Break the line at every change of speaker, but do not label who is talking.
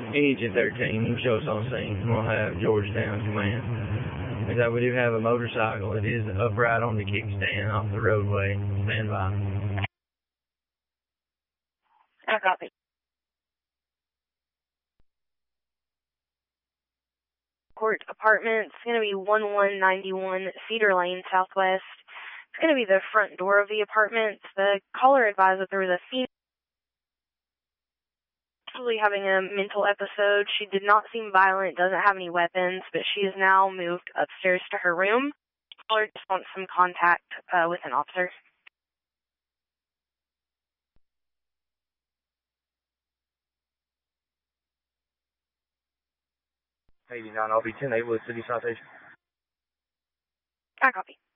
Agent 13, show us on scene. We'll have Georgetown command. That we do have a motorcycle. It is upright on the kickstand off the roadway. Stand by.
I copy. Court Apartments. It's going to be 1191 Cedar Lane, Southwest. It's going to be the front door of the apartment. The caller advised that there was a female having a mental episode. She did not seem violent, doesn't have any weapons, but she is now moved upstairs to her room. Caller just wants some contact with an officer.
'89, I'll be 10 Ava City Citation.
I copy.